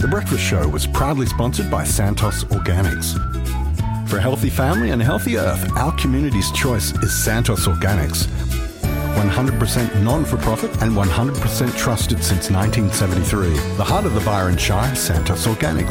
The Breakfast Show was proudly sponsored by Santos Organics. For a healthy family and a healthy earth, our community's choice is Santos Organics. 100% non-for-profit and 100% trusted since 1973. The heart of the Byron Shire, Santos Organics.